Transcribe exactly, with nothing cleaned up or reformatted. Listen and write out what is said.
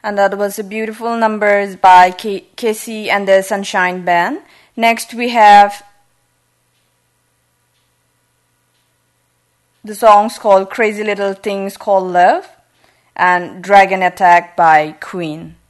And that was a beautiful numbers by K- Casey and the Sunshine Band. Next we have the songs called Crazy Little Things Called Love and Dragon Attack by Queen.